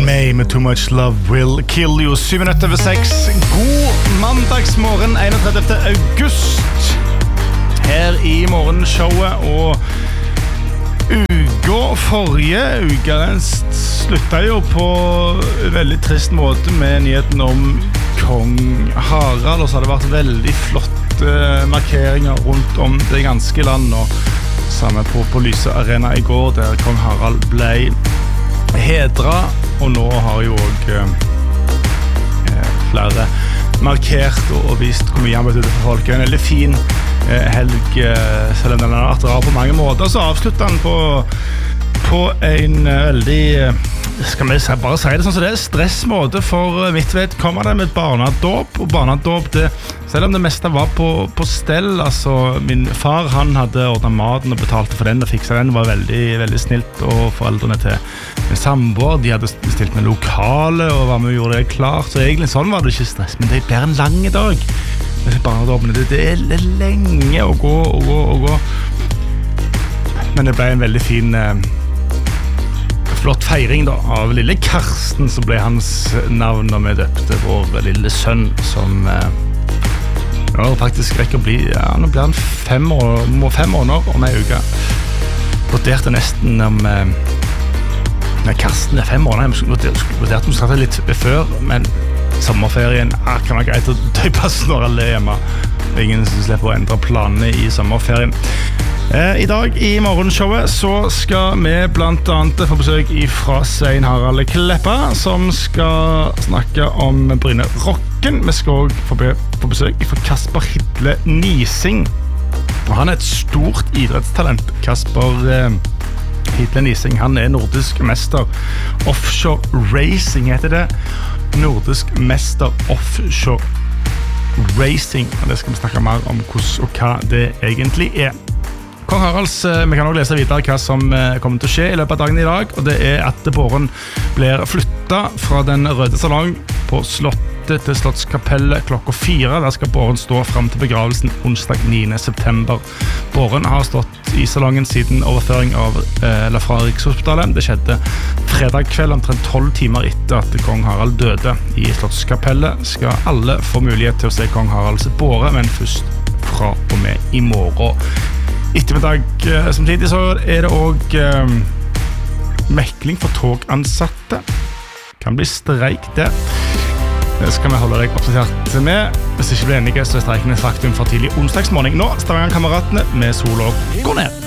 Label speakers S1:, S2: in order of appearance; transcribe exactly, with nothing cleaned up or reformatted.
S1: May med Too Much Love Will Kill You. Syv minutter over seks. God mandagsmorgen, enogtredivte august. Her i morgenshowet, og uka forrige uke sluttet jo på en veldig trist måte med nyheten om Kong Harald, og så har det vært veldig flotte markeringer rundt om det ganske land, og samme på, på Lyse Arena i går, der Kong Harald ble hedret, og nå har jo også eh, flere markert og, og vist hvor mye han betyr for folk. En veldig fin eh, helg, eh, selv om den har vært rar på mange måter, så avslutter han på, på en eh, veldig, eh, skal vi bare si det sånn som det er, stressmåte for mitt vedkommende med barnedåp, og barnedåp, det, selv om det meste var på, på stell, altså min far, han hadde ordnet maten og betalte for den og fikset den, var veldig, veldig snilt, og foreldrene til min samboer, de hadde stilt med lokale og var med og gjorde det klart, så egentlig sånn var det ikke stress, men det blir en lang dag, barnedåpene, det, det er lenge å gå og gå og gå, men det ble en veldig fin eh, flott feiring da, av lille Karsten, som ble hans navn da vi døpte vår lille sønn, som eh, nå faktisk rekker å bli, ja, nå blir han fem, år, fem måneder om en uke. Vurderte nesten om eh, nei, Karsten er fem måneder, jeg vurderte om vi skal ta litt før, men sommerferien ah, kan være greit å døypes når alle er hjemme. Det er ingen som slipper å endre planene i sommerferien. I dag i morgenshowet så skal vi blant annet få besøk fra Svein Harald Kleppa, som skal snakke om Bryne Rocken. Vi skal også få besøk fra Kasper Hidle Nising. Og han er et stort idrettstalent. Kasper eh, Hidle Nising, han er nordisk mester. Offshore racing heter det. Nordisk mester offshore racing. Og det skal vi snakke mer om hvordan og hva det egentlig er. Kong Haralds, vi kan også lese videre hva som kommer til å skje i løpet av dagen i dag, og det er at Båren blir flyttet fra den røde salong på slottet til Slottskapellet klokka fire. Der skal Båren stå frem til begravelsen onsdag niende september. Båren har stått i salongen siden overføring av, eller fra Rikshospitalet. Det skjedde fredag kveld, omtrent tolv timer etter at Kong Harald døde. I Slottskapellet skal alle få mulighet til å se Kong Haralds båre, men først fra og med i morgen. Ettermiddag samtidig så er det også eh, mekling for togansatte. Kan bli streik det. Det skal vi holde deg oppdatert med. Hvis ikke blir enige så er streiken et faktum for tidlig onsdagsmorgen. Nå Stavanger-kameratene med Sol og går ned.